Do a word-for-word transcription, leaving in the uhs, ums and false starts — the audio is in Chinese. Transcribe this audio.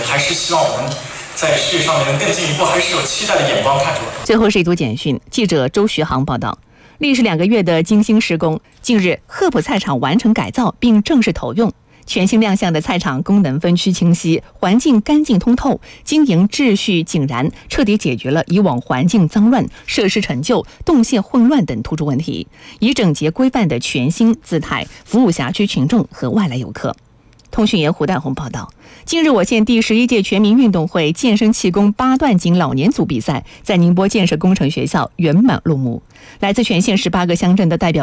还是希望我们在事业上面能更进一步，还是有期待的眼光看着。 最后是一组简讯，记者周学航报道。历时两个月的精心施工，近日鹤浦菜场完成改造并正式投用。全新亮相的菜场功能分区清晰，环境干净通透，经营秩序井然，彻底解决了以往环境脏乱、设施陈旧、动线混乱等突出问题，以整洁规范的全新姿态服务辖区群众和外来游客。通讯员胡大红报道，近日我县第十一届全民运动会健身气功八段锦老年组比赛在宁波建设工程学校圆满落幕，来自全县十八个乡镇的代表